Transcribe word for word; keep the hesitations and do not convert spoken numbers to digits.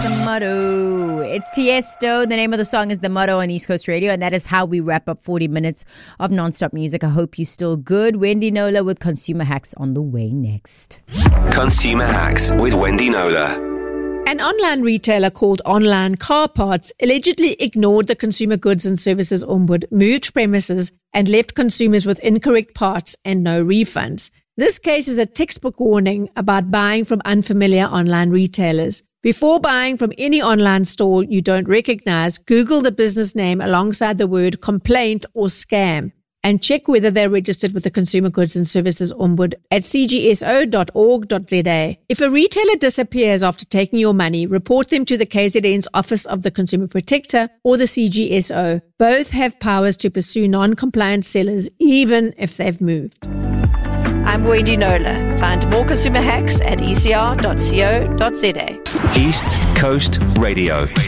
the motto. It's Tiesto. The name of the song is The Motto on East Coast Radio, and that is how we wrap up forty minutes of non-stop music. I hope you're still good. Wendy Knowler with Consumer Hacks on the way next. Consumer Hacks with Wendy Knowler. An online retailer called Online Car Parts allegedly ignored the Consumer Goods and Services Ombud, moved premises, and left consumers with incorrect parts and no refunds. This case is a textbook warning about buying from unfamiliar online retailers. Before buying from any online store you don't recognize, Google the business name alongside the word complaint or scam and check whether they're registered with the Consumer Goods and Services Ombud at c g s o dot org dot z a. If a retailer disappears after taking your money, report them to the K Z N's Office of the Consumer Protector or the C G S O. Both have powers to pursue non-compliant sellers even if they've moved. I'm Wendy Knowler. Find more consumer hacks at e c r dot co dot z a. East Coast Radio.